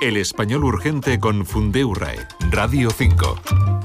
El español urgente con Fundeu RAE, Radio 5.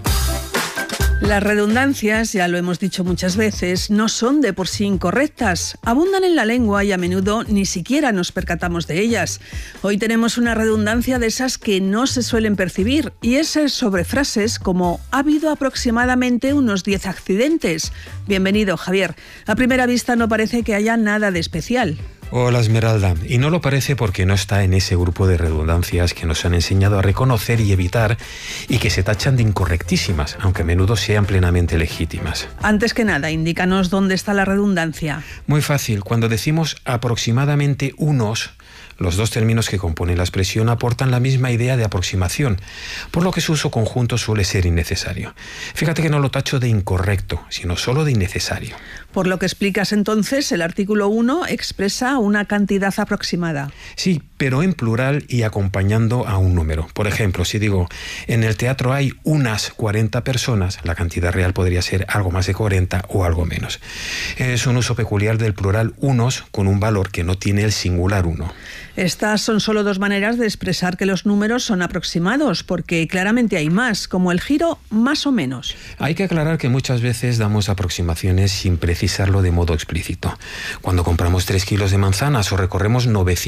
Las redundancias, ya lo hemos dicho muchas veces, no son de por sí incorrectas. Abundan en la lengua y a menudo ni siquiera nos percatamos de ellas. Hoy tenemos una redundancia de esas que no se suelen percibir, y es sobre frases como «ha habido aproximadamente unos 10 accidentes». Bienvenido, Javier. A primera vista no parece que haya nada de especial. Hola, Esmeralda. Y no lo parece porque no está en ese grupo de redundancias que nos han enseñado a reconocer y evitar y que se tachan de incorrectísimas, aunque a menudo sean plenamente legítimas. Antes que nada, indícanos dónde está la redundancia. Muy fácil. Cuando decimos aproximadamente unos, los dos términos que componen la expresión aportan la misma idea de aproximación, por lo que su uso conjunto suele ser innecesario. Fíjate que no lo tacho de incorrecto, sino solo de innecesario. Por lo que explicas entonces, el artículo 1 expresa una cantidad aproximada. Sí, pero en plural y acompañando a un número. Por ejemplo, si digo, en el teatro hay unas 40 personas, la cantidad real podría ser algo más de 40 o algo menos. Es un uso peculiar del plural unos con un valor que no tiene el singular uno. Estas son solo dos maneras de expresar que los números son aproximados, porque claramente hay más, como el giro más o menos. Hay que aclarar que muchas veces damos aproximaciones sin precisarlo de modo explícito. Cuando compramos 3 kilos de manzanas o recorremos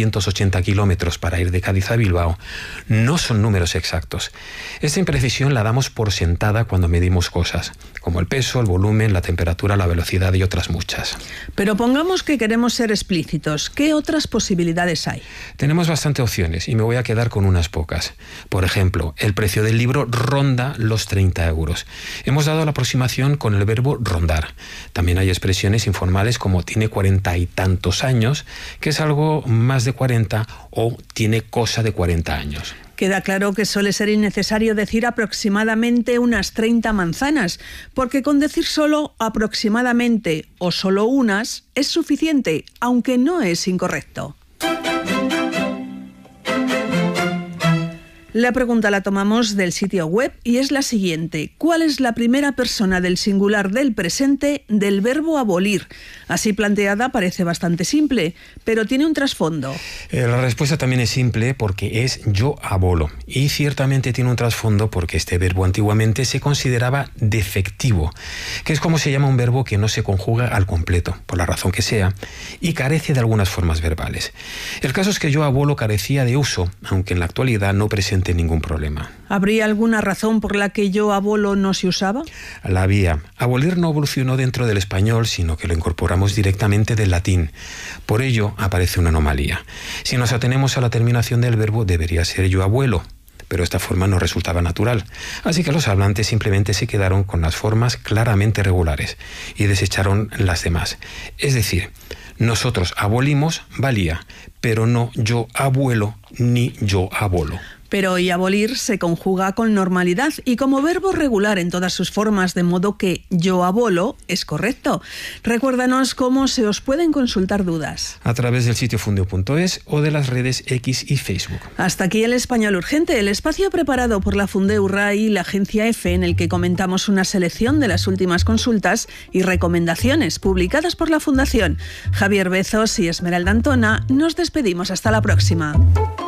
980 kilómetros para ir de Cádiz a Bilbao, no son números exactos. Esta imprecisión la damos por sentada cuando medimos cosas, como el peso, el volumen, la temperatura, la velocidad y otras muchas. Pero pongamos que queremos ser explícitos. ¿Qué otras posibilidades hay? Tenemos bastantes opciones y me voy a quedar con unas pocas. Por ejemplo, el precio del libro ronda los 30 euros. Hemos dado la aproximación con el verbo rondar. También hay expresiones informales como tiene 40 y tantos años, que es algo más de 40, o tiene cosa de 40 años. Queda claro que suele ser innecesario decir aproximadamente unas 30 manzanas, porque con decir solo aproximadamente o solo unas es suficiente, aunque no es incorrecto. La pregunta la tomamos del sitio web y es la siguiente. ¿Cuál es la primera persona del singular del presente del verbo abolir? Así planteada parece bastante simple, pero tiene un trasfondo. La respuesta también es simple porque es yo abolo. Y ciertamente tiene un trasfondo porque este verbo antiguamente se consideraba defectivo, que es como se llama un verbo que no se conjuga al completo, por la razón que sea, y carece de algunas formas verbales. El caso es que yo abolo carecía de uso, aunque en la actualidad no presenta ningún problema. ¿Habría alguna razón por la que yo abolo no se usaba? La había. Abolir no evolucionó dentro del español, sino que lo incorporamos directamente del latín. Por ello aparece una anomalía. Si nos atenemos a la terminación del verbo, debería ser yo abuelo, pero esta forma no resultaba natural. Así que los hablantes simplemente se quedaron con las formas claramente regulares y desecharon las demás. Es decir, nosotros abolimos valía, pero no yo abuelo ni yo abolo. Pero y abolir se conjuga con normalidad y como verbo regular en todas sus formas, de modo que yo abolo es correcto. Recuérdanos cómo se os pueden consultar dudas. A través del sitio fundeu.es o de las redes X y Facebook. Hasta aquí el Español Urgente, el espacio preparado por la Fundeu RAE y la agencia EFE, en el que comentamos una selección de las últimas consultas y recomendaciones publicadas por la Fundación. Javier Bezos y Esmeralda Antona, nos despedimos hasta la próxima.